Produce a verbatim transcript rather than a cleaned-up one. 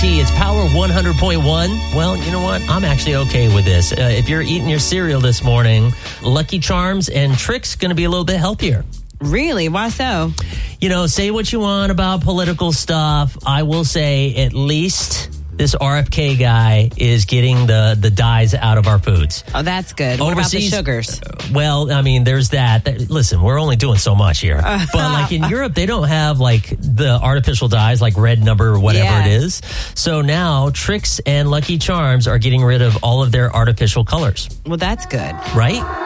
T. It's Power one hundred point one. Well, you know what? I'm actually okay with this. Uh, if you're eating your cereal this morning, Lucky Charms and Trix going to be a little bit healthier. Really? Why so? You know, say what you want about political stuff. I will say at least this R F K guy is getting the, the dyes out of our foods. Oh, that's good. What Overseas, about the sugars? Well, I mean, there's that. that listen, we're only doing so much here. But like in Europe, they don't have like the artificial dyes like red number or whatever yeah. it is. So now Trix and Lucky Charms are getting rid of all of their artificial colors. Well, that's good. Right?